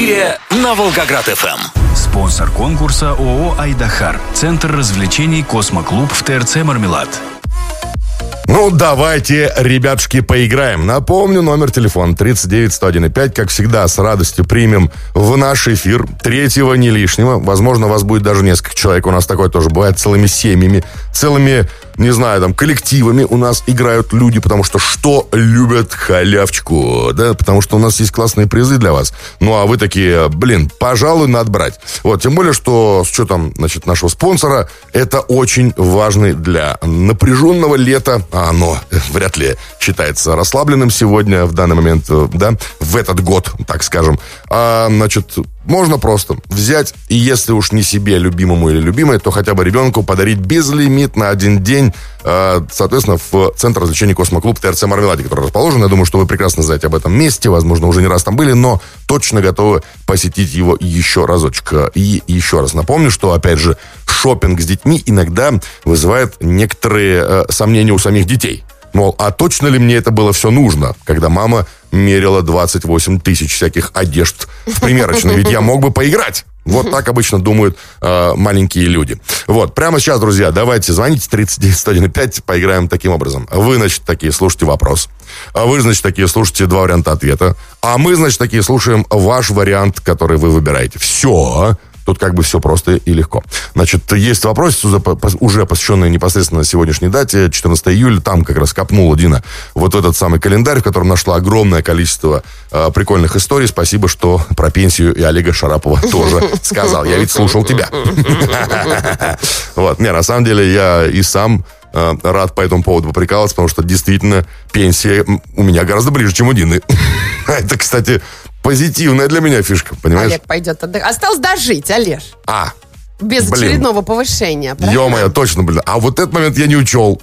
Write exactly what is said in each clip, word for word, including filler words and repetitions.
четыре на Волгоград-эф эм. Спонсор конкурса ООО «Айдахар». Центр развлечений «Космоклуб» в ТРЦ «Мармелад». Ну, давайте, ребятушки, поиграем. Напомню, номер телефона тридцать девять сто один и пять. Как всегда, с радостью примем в наш эфир. Третьего не лишнего. Возможно, у вас будет даже несколько человек. У нас такое тоже бывает. Целыми семьями, целыми, не знаю, там, коллективами у нас играют люди. Потому что что любят халявчику? Да, потому что у нас есть классные призы для вас. Ну, а вы такие, блин, пожалуй, надо брать. Вот, тем более, что с учетом, значит, нашего спонсора, это очень важный для напряженного лета. А оно вряд ли считается расслабленным сегодня, в данный момент, да, в этот год, так скажем. А, значит, можно просто взять, и если уж не себе, любимому или любимой, то хотя бы ребенку подарить безлимит на один день, а, соответственно, в Центр развлечений «Космоклуб» ТРЦ «Мармеладе», который расположен. Я думаю, что вы прекрасно знаете об этом месте, возможно, уже не раз там были, но точно готовы посетить его еще разочек. И еще раз напомню, что, опять же, шопинг с детьми иногда вызывает некоторые э, сомнения у самих детей. Мол, а точно ли мне это было все нужно, когда мама мерила двадцать восемь тысяч всяких одежд в примерочной? Ведь я мог бы поиграть. Вот так обычно думают э, маленькие люди. Вот, прямо сейчас, друзья, давайте звоните тридцать девять сто один и пять, поиграем таким образом. Вы, значит, такие слушайте вопрос. А вы, значит, такие слушаете два варианта ответа. А мы, значит, такие слушаем ваш вариант, который вы выбираете. Все. Тут как бы все просто и легко. Значит, есть вопрос, уже посвященный непосредственно сегодняшней дате, четырнадцатого июля. Там как раз копнула Дина вот этот самый календарь, в котором нашла огромное количество э, прикольных историй. Спасибо, что про пенсию и Олега Шарапова тоже сказал. Я ведь слушал тебя. Вот, не, на самом деле я и сам э, рад по этому поводу поприкалываться, потому что действительно пенсия у меня гораздо ближе, чем у Дины. Это, кстати, позитивная для меня фишка, понимаешь? Олег пойдет отдыхать. Осталось дожить, Олеж. А, без блин. очередного повышения. Ё-моё, точно, блин. А вот этот момент я не учел.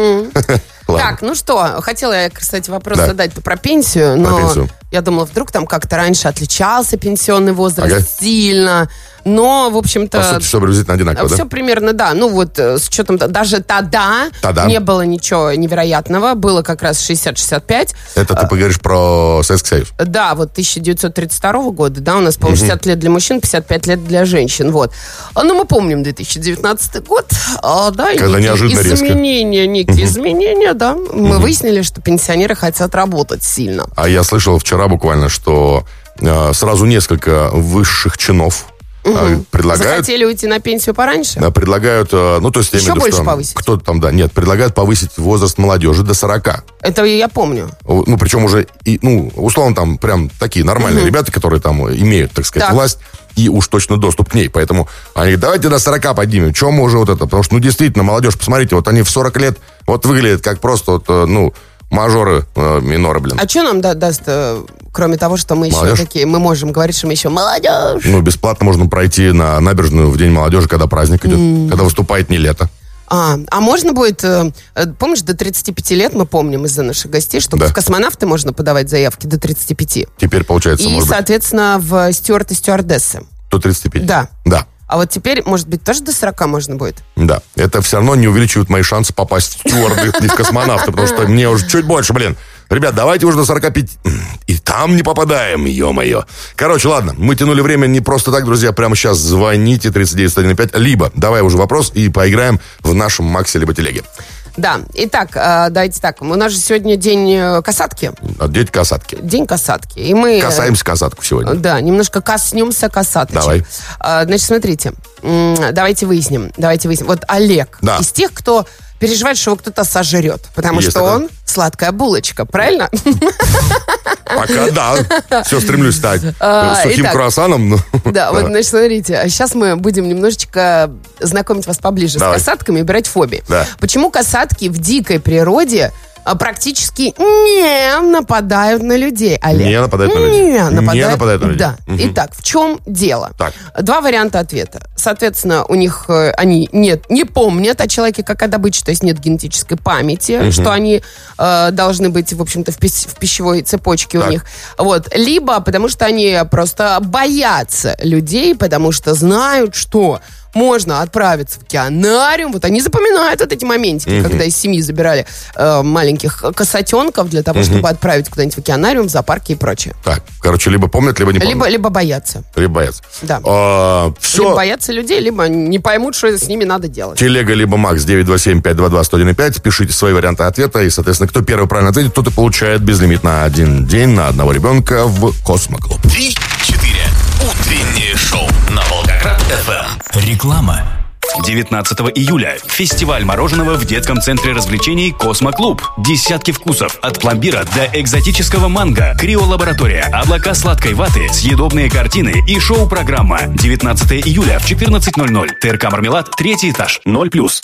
Так, ну что, хотела я, кстати, вопрос да. задать про пенсию, но про пенсию. Я думала, вдруг там как-то раньше отличался пенсионный возраст ага. сильно, но, в общем-то... По сути, все приблизительно одинаково, все да? примерно, да. Ну вот, с учетом, даже тогда Та-да. не было ничего невероятного, было как раз шестьдесят шестьдесят пять. Это ты поговоришь про Советский Союз? Да, вот тысяча девятьсот тридцать второго года, да, у нас, по-моему, шестьдесят лет для мужчин, пятьдесят пять лет для женщин, вот. Ну, мы помним две тысячи девятнадцатый год, а, да, когда неожиданно резко. Изменения, некие изменения, да. Мы угу. выяснили, что пенсионеры хотят работать сильно. А я слышал вчера буквально, что э, сразу несколько высших чинов угу. э, предлагают... Захотели уйти на пенсию пораньше? Э, предлагают, э, ну, то есть... Еще я имею в виду, больше что повысить? Кто-то там, да, нет, предлагают повысить возраст молодежи до сорока. Это я помню. Ну, причем уже, и, ну, условно, там прям такие нормальные угу. ребята, которые там имеют, так сказать, так. власть и уж точно доступ к ней. Поэтому они говорят, давайте до сорока поднимем. Чем мы уже вот это? Потому что, ну, действительно, молодежь, посмотрите, вот они в сорок лет вот выглядят как просто, вот, ну... Мажоры, э, миноры, блин. А что нам да, даст, э, кроме того, что мы молодежь? Еще такие, мы можем говорить, что мы еще молодежь? Ну, бесплатно можно пройти на набережную в День молодежи, когда праздник идет, mm. когда выступает не лето. А, а можно будет, э, помнишь, до тридцати пяти лет, мы помним из-за наших гостей, что да. в космонавты можно подавать заявки до тридцати пяти. Теперь получается, и, может соответственно, быть... в стюард и стюардессы. До тридцати пяти? Да. Да. А вот теперь, может быть, тоже до сорока можно будет? Да. Это все равно не увеличивает мои шансы попасть в стюарды и в космонавты, потому что мне уже чуть больше, блин. Ребят, давайте уже до сорока пяти. И там не попадаем, ё-моё. Короче, ладно, мы тянули время не просто так, друзья. Прямо сейчас звоните тридцать девять сто один и пять. Либо давай уже вопрос и поиграем в нашем Максе либо телеге. Да, итак, давайте так. У нас же сегодня день касатки. День касатки. День касатки. И мы... Касаемся касатку сегодня. Да, немножко коснемся касаточек. Давай. Значит, смотрите. Давайте выясним. Давайте выясним. Вот Олег да. из тех, кто переживает, что его кто-то сожрет. Потому Есть что такое? Он сладкая булочка, правильно? Пока да. Все, стремлюсь стать а, сухим итак, круассаном. Ну, да, да, вот, значит, смотрите. Сейчас мы будем немножечко знакомить вас поближе Давай. с касатками и убирать фобии. Да. Почему касатки в дикой природе практически не нападают на людей, Олег? Не нападают на людей. Не нападают, не нападают на людей. Да. Угу. Итак, в чем дело? Так. Два варианта ответа. Соответственно, у них они нет, не помнят о человеке как о добыче, то есть нет генетической памяти, угу. что они э, должны быть, в общем-то, в, пищ, в пищевой цепочке так. у них. Вот. Либо потому что они просто боятся людей, потому что знают, что можно отправиться в океанариум. Вот они запоминают вот эти моментики, mm-hmm. когда из семьи забирали э, маленьких косатенков для того, mm-hmm. чтобы отправить куда-нибудь в океанариум, в зоопарки и прочее. Так, короче, либо помнят, либо не помнят. Либо, либо боятся. Либо боятся. Да. А, все. Либо боятся людей, либо не поймут, что с ними надо делать. Телега, либо Макс, девять два семь пять два два сто один пять. Пишите свои варианты ответа. И, соответственно, кто первый правильно ответит, тот и получает безлимит на один день на одного ребенка в Космоклуб. Три, четыре. Утреннее шоу на Волгоград-ФМ. Реклама. девятнадцатого июля. Фестиваль мороженого в детском центре развлечений «Космоклуб». Десятки вкусов. От пломбира до экзотического манго. Криолаборатория. Облака сладкой ваты. Съедобные картины и шоу-программа. девятнадцатого июля в четырнадцать ноль ноль. ТРК «Мармелад», третий этаж. ноль плюс.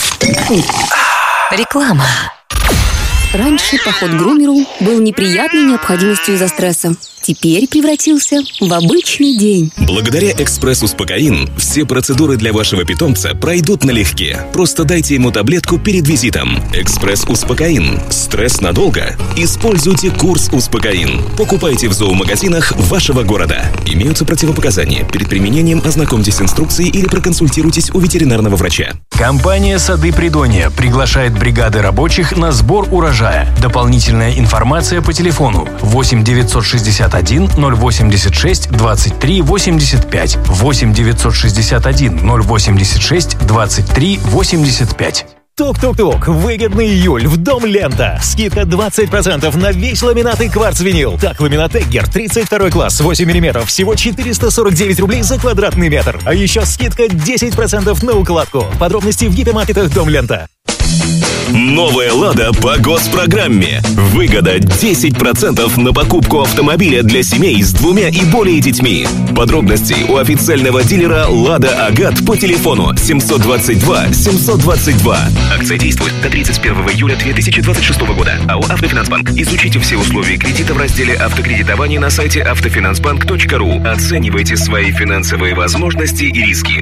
Реклама. Раньше поход к грумеру был неприятной необходимостью из-за стресса. Теперь превратился в обычный день. Благодаря «Экспресс-Успокоин» все процедуры для вашего питомца пройдут налегке. Просто дайте ему таблетку перед визитом. «Экспресс-Успокоин». Стресс надолго? Используйте курс «Успокоин». Покупайте в зоомагазинах вашего города. Имеются противопоказания. Перед применением ознакомьтесь с инструкцией или проконсультируйтесь у ветеринарного врача. Компания «Сады Придонья» приглашает бригады рабочих на сбор урожая. Дополнительная информация по телефону восемь девятьсот шестьдесят один ноль восемьдесят шесть двадцать три восемьдесят пять восемь девятьсот шестьдесят один ноль восемьдесят шесть двадцать три восемьдесят пять. Тук-тук-тук. Выгодный июль в Дом Лента. Скидка двадцать процентов на весь ламинат и кварц-винил. Так, ламинат Эггер тридцать второй класс, восемь миллиметров. Всего четыреста сорок девять рублей за квадратный метр. А еще скидка десять процентов на укладку. Подробности в гипермаркетах Дом Лента. Новая «Лада» по госпрограмме. Выгода десять процентов на покупку автомобиля для семей с двумя и более детьми. Подробности у официального дилера «Лада Агат» по телефону семьсот двадцать два семьсот двадцать два. Акция действует до тридцать первого июля две тысячи двадцать шестого года. АО «Автофинансбанк». Изучите все условия кредита в разделе «Автокредитование» на сайте автофинансбанк точка ру. Оценивайте свои финансовые возможности и риски.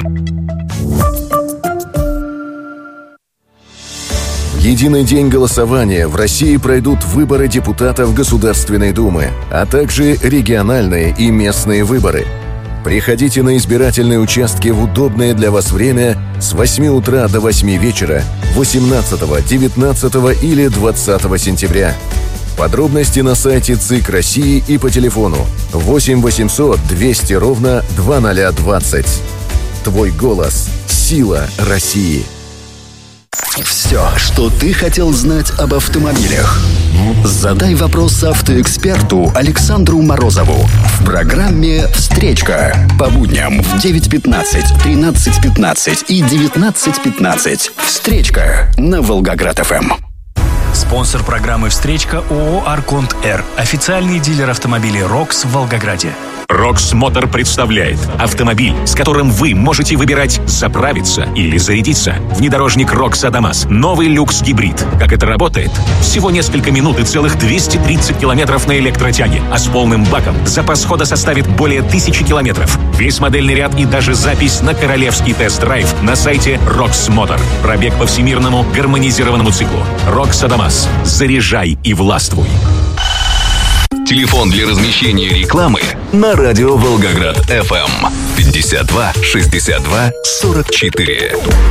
В единый день голосования в России пройдут выборы депутатов Государственной Думы, а также региональные и местные выборы. Приходите на избирательные участки в удобное для вас время с восьми утра до восьми вечера восемнадцатого, девятнадцатого или двадцатого сентября. Подробности на сайте ЦИК России и по телефону восемь восемьсот двести ровно двадцать двадцать. Твой голос – сила России. Все, что ты хотел знать об автомобилях. Задай вопрос автоэксперту Александру Морозову в программе «Встречка» по будням в девять пятнадцать, тринадцать пятнадцать и девятнадцать пятнадцать. «Встречка» на Волгоград-ФМ. Спонсор программы «Встречка» ООО «Арконт Р». Официальный дилер автомобилей «Рокс» в Волгограде. «Рокс Мотор» представляет автомобиль, с которым вы можете выбирать заправиться или зарядиться. Внедорожник «Рокс Адамас». Новый люкс-гибрид. Как это работает? Всего несколько минут и целых двести тридцать километров на электротяге. А с полным баком запас хода составит более тысячи километров. Весь модельный ряд и даже запись на королевский тест-драйв на сайте «Рокс Мотор». Пробег по всемирному гармонизированному циклу. «Рокс Адамас». Заряжай и властвуй. Телефон для размещения рекламы на радио Волгоград-ФМ пятьдесят два шестьдесят два сорок четыре.